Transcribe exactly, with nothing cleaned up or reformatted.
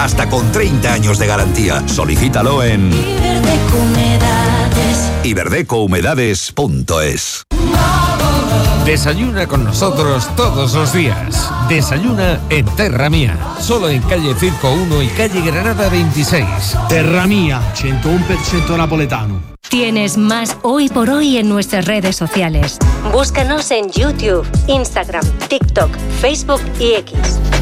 hasta con treinta años de garantía. Solicítalo en iberdeco humedades punto es. Desayuna con nosotros todos los días. Desayuna en Terra Mía. Solo en calle Circo uno y calle Granada veintiséis. Terra Mía, ciento uno por ciento napoletano. Tienes más Hoy por Hoy en nuestras redes sociales. Búscanos en YouTube, Instagram, TikTok, Facebook y X.